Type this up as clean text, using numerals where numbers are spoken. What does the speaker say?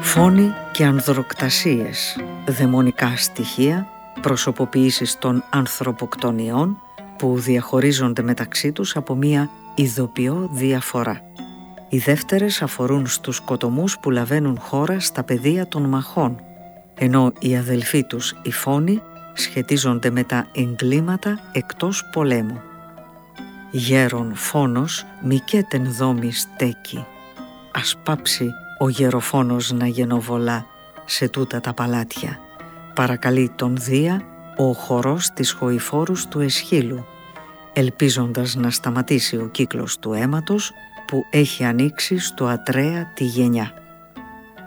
Φόνοι και ανδροκτασίες, δαιμονικά στοιχεία, προσωποποιήσεις των ανθρωποκτονιών που διαχωρίζονται μεταξύ τους από μία ειδοποιώ διαφορά. Οι δεύτερες αφορούν στους σκοτωμούς που λαβαίνουν χώρα στα πεδία των μαχών, ενώ οι αδελφοί τους, οι φόνοι, σχετίζονται με τα εγκλήματα εκτός πολέμου. Γέρον φόνος μικέτεν δόμη στέκει, ας πάψει ο γεροφόνος να γενοβολά σε τούτα τα παλάτια. Παρακαλεί τον Δία ο χορός της χοηφόρους του Εσχύλου, ελπίζοντας να σταματήσει ο κύκλος του αίματος που έχει ανοίξει στο Ατρέα τη γενιά.